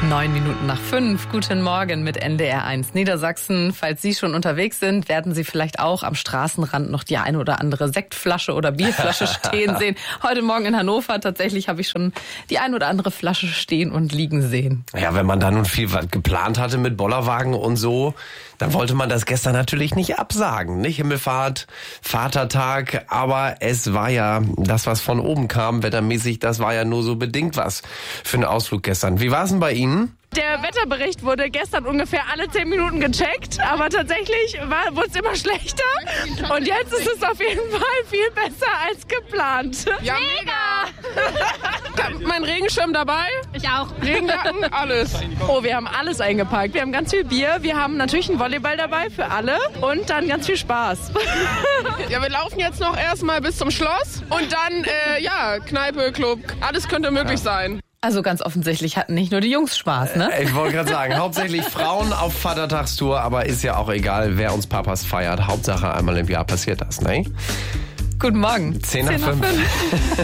9:09. Guten Morgen mit NDR1 Niedersachsen. Falls Sie schon unterwegs sind, werden Sie vielleicht auch am Straßenrand noch die eine oder andere Sektflasche oder Bierflasche stehen sehen. Heute Morgen in Hannover tatsächlich habe ich schon die ein oder andere Flasche stehen und liegen sehen. Ja, wenn man da nun viel geplant hatte mit Bollerwagen und so, dann wollte man das gestern natürlich nicht absagen. Nicht Himmelfahrt, Vatertag, aber es war ja das, was von oben kam, wettermäßig, das war ja nur so bedingt was für einen Ausflug gestern. Wie war es denn bei Ihnen? Der Wetterbericht wurde gestern ungefähr alle 10 Minuten gecheckt, aber tatsächlich wurde es immer schlechter und jetzt ist es auf jeden Fall viel besser als geplant. Ja, mega! Mein Regenschirm dabei. Ich auch. Regenjacken, alles. Oh, wir haben alles eingepackt. Wir haben ganz viel Bier, wir haben natürlich einen Volleyball dabei für alle und dann ganz viel Spaß. Ja, wir laufen jetzt noch erstmal bis zum Schloss und dann, Kneipe, Club, alles könnte möglich sein. Also ganz offensichtlich hatten nicht nur die Jungs Spaß, ne? Ich wollte gerade sagen, hauptsächlich Frauen auf Vatertagstour, aber ist ja auch egal, wer uns Papas feiert. Hauptsache einmal im Jahr passiert das, ne? Guten Morgen. 10 nach 5.